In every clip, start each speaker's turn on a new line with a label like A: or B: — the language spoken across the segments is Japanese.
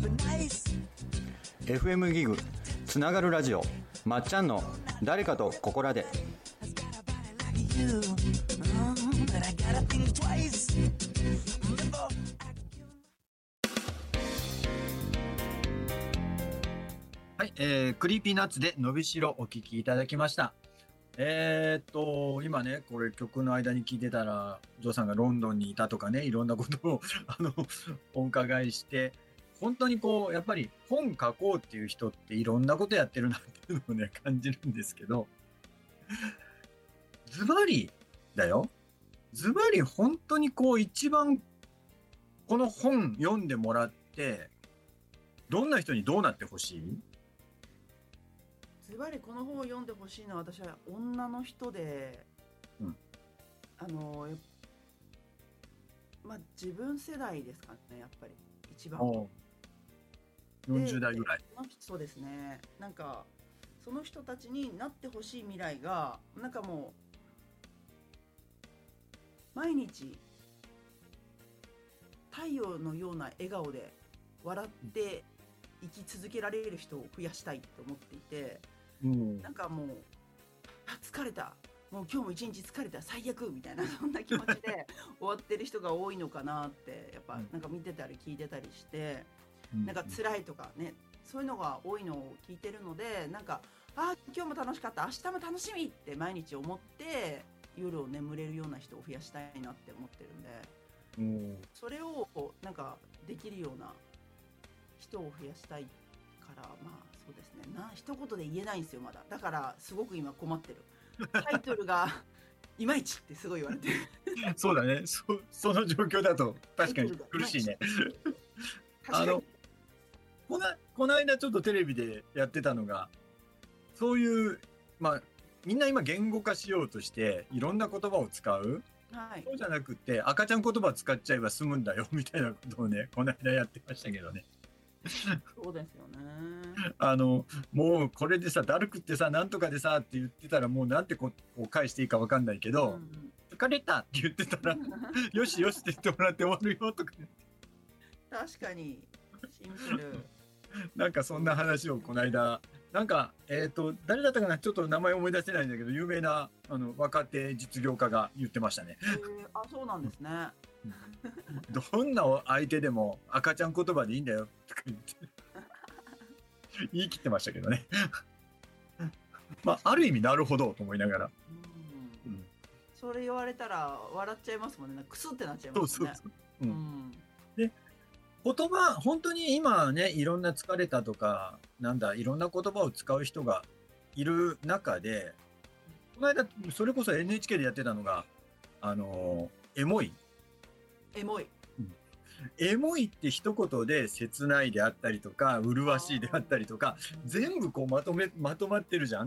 A: FM ギグつながるラジオ、まっちゃんの誰かとここらで。はい、クリーピーナッツでのびしろお聞きいただきました。今ね、これ曲の間に聞いてたら、ジョーさんがロンドンにいたとかね、いろんなことをお伺いして、本当にこう、やっぱり本書こうっていう人っていろんなことやってるなっていうのをね、感じるんですけど、ズバリだよ。ズバリ本当にこう一番この本読んでもらって、どんな人にどうなってほしい？
B: ズバリこの本を読んでほしいのは、私は女の人で、
A: うん、
B: 自分世代ですかね、やっぱり一番。
A: 40代ぐらい。
B: そうですね。なんかその人たちになってほしい未来が、なんかもう毎日太陽のような笑顔で笑って生き続けられる人を増やしたいと思っていて、なんかもう疲れた、もう今日も一日疲れた、最悪みたいな、そんな気持ちで終わってる人が多いのかなって、やっぱなんか見てたり聞いてたりして、なんか辛いとかね、そういうのが多いのを聞いてるので、なんか今日も楽しかった、明日も楽しみって毎日思って夜を眠れるような人を増やしたいなって思ってるんで、それをなんかできるような人を増やしたいから、そうですね、一言で言えないんですよ、まだ。だからすごく今困ってる。タイトルがいまいちってすごい言われてる。
A: そうだね、その状況だと確かに苦しいね。この間ちょっとテレビでやってたのが、そういうみんな今言語化しようとしていろんな言葉を使う、そうじゃなくて赤ちゃん言葉使っちゃえば済むんだよみたいなことをね、この間やってましたけどね。
B: そうですよね。
A: もうこれでさ、だるくってさ、なんとかでさって言ってたら、もうなんてこう返していいか分かんないけど、疲れたって言ってたらよしよしって言ってもらって終わるよとか。
B: 確かにシンプル。
A: なんかそんな話をこの間、なんか誰だったかな、ちょっと名前思い出せないんだけど、有名な若手実業家が言ってましたね。
B: そうなんですね。
A: どんな相手でも赤ちゃん言葉でいいんだよとか言って言い切ってましたけどね。ある意味なるほどと思いながら、
B: それ言われたら笑っちゃいますもんね。クスってなっちゃいますもんね。
A: で、言葉、本当に今ね、いろんな疲れたとかいろんな言葉を使う人がいる中で、この間それこそ NHK でやってたのがエモい。エモいって一言で切ないであったりとか麗しいであったりとか、全部こうまとまってるじゃんって、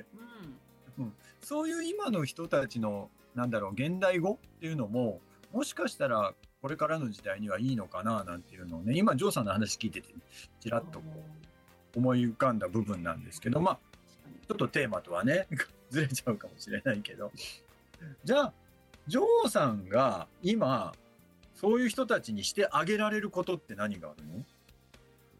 A: そういう今の人たちの現代語っていうのも、もしかしたらこれからの時代にはいいのかななんていうのをね、今ジョーさんの話聞いててちらっとこう思い浮かんだ部分なんですけど、ちょっとテーマとはねずれちゃうかもしれないけど、じゃあジョーさんが今そういう人たちにしてあげられることって何があるの？